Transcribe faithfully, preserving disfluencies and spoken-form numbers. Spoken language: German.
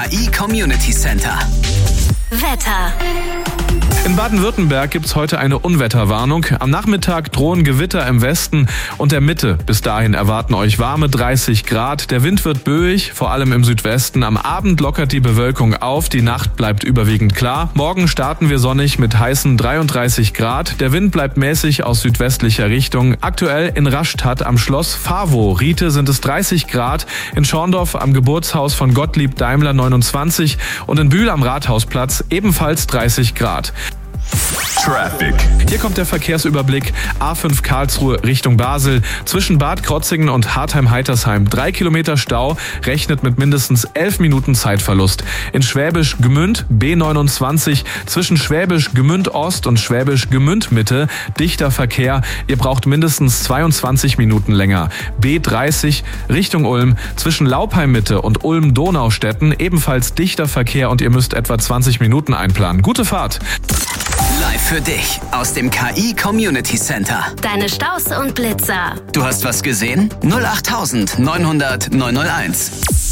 K I Community Center. Wetter. In Baden-Württemberg gibt's heute eine Unwetterwarnung. Am Nachmittag drohen Gewitter im Westen und der Mitte. Bis dahin erwarten euch warme dreißig Grad. Der Wind wird böig, vor allem im Südwesten. Am Abend lockert die Bewölkung auf. Die Nacht bleibt überwiegend klar. Morgen starten wir sonnig mit heißen dreiunddreißig Grad. Der Wind bleibt mäßig aus südwestlicher Richtung. Aktuell in Rastatt am Schloss Favo-Riete sind es dreißig Grad. In Schorndorf am Geburtshaus von Gottlieb Daimler neunundzwanzig und in Bühl am Rathausplatz ebenfalls dreißig Grad. Traffic. Hier kommt der Verkehrsüberblick. A fünf Karlsruhe Richtung Basel. Zwischen Bad Krotzingen und Hartheim-Heitersheim drei Kilometer Stau. Rechnet mit mindestens elf Minuten Zeitverlust. In Schwäbisch Gmünd B neunundzwanzig. Zwischen Schwäbisch Gmünd Ost und Schwäbisch Gmünd Mitte. Dichter Verkehr. Ihr braucht mindestens zweiundzwanzig Minuten länger. B dreißig Richtung Ulm. Zwischen Laupheim Mitte und Ulm-Donaustädten ebenfalls dichter Verkehr und ihr müsst etwa zwanzig Minuten einplanen. Gute Fahrt. Live für dich aus dem K I Community Center. Deine Staus und Blitzer. Du hast was gesehen? null acht neunhundert neunhunderteins.